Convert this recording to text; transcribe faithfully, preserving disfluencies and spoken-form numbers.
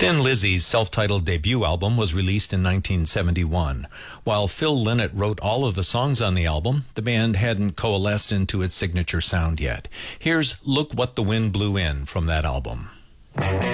Thin Lizzy's self-titled debut album was released in nineteen seventy-one. While Phil Lynott wrote all of the songs on the album, the band hadn't coalesced into its signature sound yet. Here's Look What the Wind Blew In from that album.